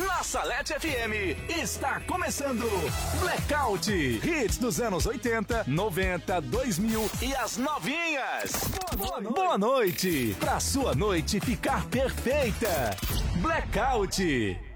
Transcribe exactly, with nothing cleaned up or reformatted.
Na Salete F M está começando Blackout, hits dos anos oitenta, noventa, dois mil e as novinhas. Boa noite. Boa noite, pra sua noite ficar perfeita. Blackout.